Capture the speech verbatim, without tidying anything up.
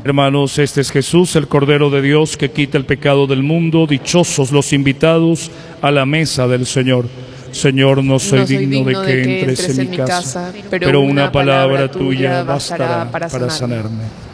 Hermanos, este es Jesús, el Cordero de Dios, que quita el pecado del mundo. Dichosos los invitados a la mesa del Señor. Señor, no soy, no soy digno, digno de que, de que entres, entres en mi casa, casa, pero una palabra tuya bastará para sanarme.